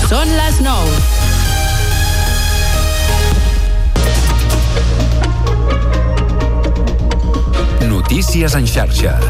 Són les 9. Notícies en xarxa.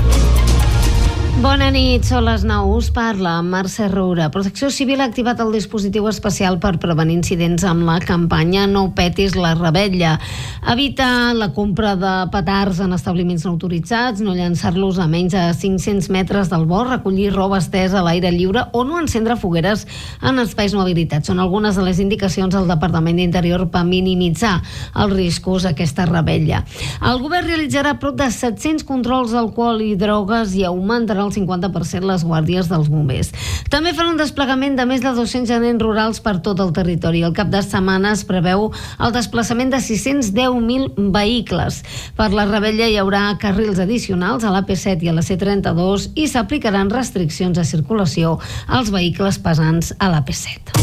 Bona nit, són les 9, us parla Mercè Roura. Protecció Civil ha activat el dispositiu especial per prevenir incidents amb la campanya No petis la revetlla. Evita la compra de petards en establiments no autoritzats, no llançar-los a menys de 500 metres del bord, recollir roba estesa a l'aire lliure o no encendre fogueres en espais no habilitats. Són algunes de les indicacions del Departament d'Interior per minimitzar els riscos d'aquesta revetlla. El govern realitzarà prop de 700 controls d'alcohol i drogues i augmentarà el 50% les guàrdies dels bombers. També fan un desplegament de més de 200 agents rurals per tot el territori. El cap de setmana es preveu el desplaçament de 610.000 vehicles. Per la revetlla hi haurà carrils addicionals a l'AP7 i a la C32 i s'aplicaran restriccions de circulació als vehicles pesants a l'AP7.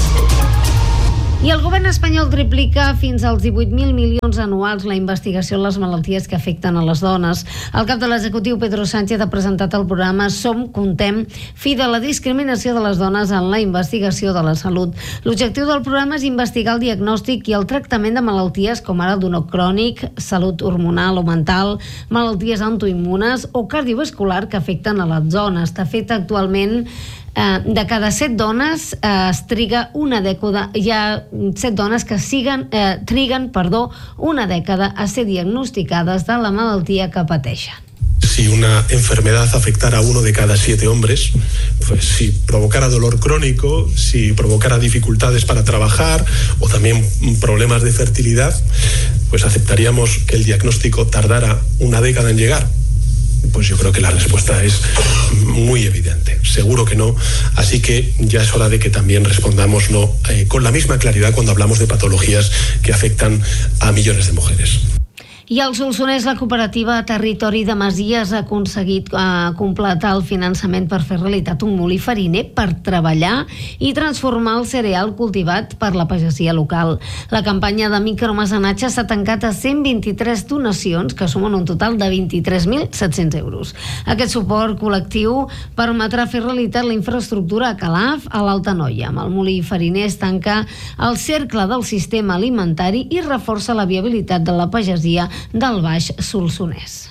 I el govern espanyol triplica fins als 18.000 milions anuals la investigació en les malalties que afecten a les dones. El cap de l'executiu, Pedro Sánchez, ha presentat el programa Som, Contem, fi de la discriminació de les dones en la investigació de la salut. L'objectiu del programa és investigar el diagnòstic i el tractament de malalties com ara el dolor crònic, salut hormonal o mental, malalties autoimmunes o cardiovascular que afecten a les dones. De fet, actualment, de cada 7 dones es triga una dècada, hi ha 7 dones que triguen una dècada a ser diagnosticades de la malaltia que pateixen. Si una enfermedad afectara a 1 de cada 7 hombres, pues si provocara dolor crónico, si provocara dificultades para trabajar o también problemas de fertilidad, pues aceptaríamos que el diagnóstico tardara una década en llegar. Pues yo creo que la respuesta es muy evidente. Seguro que no. Así que ya es hora de que también respondamos no con la misma claridad cuando hablamos de patologías que afectan a millones de mujeres. I al Solsonès, la cooperativa Territori de Masies ha aconseguit completar el finançament per fer realitat un molí fariner per treballar i transformar el cereal cultivat per la pagesia local. La campanya de micromecenatge s'ha tancat a 123 donacions que sumen un total de 23.700 euros. Aquest suport col·lectiu permetrà fer realitat la infraestructura a Calaf, a l'Alta Noia. Amb el molí fariner es tanca el cercle del sistema alimentari i reforça la viabilitat de la pagesia del Baix Solsonès.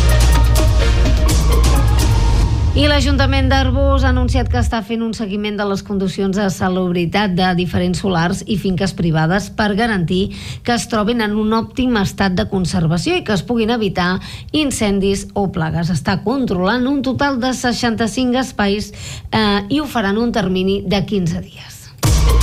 I l'Ajuntament d'Arbós ha anunciat que està fent un seguiment de les condicions de salubritat de diferents solars i finques privades per garantir que es trobin en un òptim estat de conservació i que es puguin evitar incendis o plagues. Està controlant un total de 65 espais i ho faran un termini de 15 dies.